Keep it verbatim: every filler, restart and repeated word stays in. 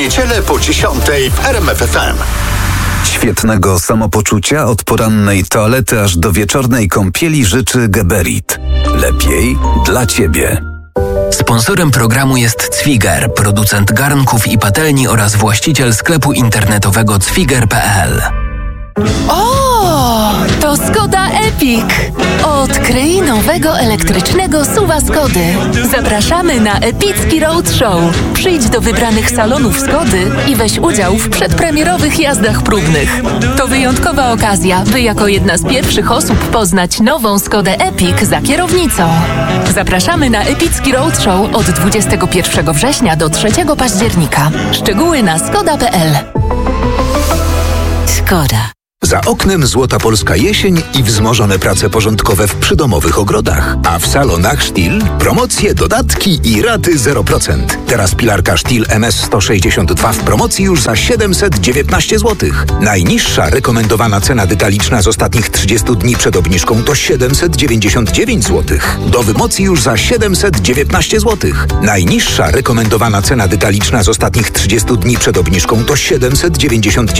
Niedzielę po dziesiątej w R M F F M. Świetnego samopoczucia od porannej toalety aż do wieczornej kąpieli życzy Geberit. Lepiej dla Ciebie. Sponsorem programu jest Cwiger, producent garnków i patelni oraz właściciel sklepu internetowego cwiger kropka p l. O, to Skoda Epic! Odkryj nowego elektrycznego suwa Skody. Zapraszamy na epicki roadshow. Przyjdź do wybranych salonów Skody i weź udział w przedpremierowych jazdach próbnych. To wyjątkowa okazja, by jako jedna z pierwszych osób poznać nową Skodę Epic za kierownicą. Zapraszamy na epicki roadshow od dwudziestego pierwszego września do trzeciego października. Szczegóły na skoda kropka p l. Skoda. Za oknem złota polska jesień i wzmożone prace porządkowe w przydomowych ogrodach. A w salonach Stihl promocje, dodatki i raty zero procent. Teraz pilarka Stihl M S sto sześćdziesiąt dwa w promocji już za siedemset dziewiętnaście złotych. Najniższa rekomendowana cena detaliczna z ostatnich trzydziestu dni przed obniżką to siedemset dziewięćdziesiąt dziewięć złotych. Do wymocji już za siedemset dziewiętnaście złotych. Najniższa rekomendowana cena detaliczna z ostatnich trzydziestu dni przed obniżką to siedemset dziewięćdziesiąt dziewięć złotych.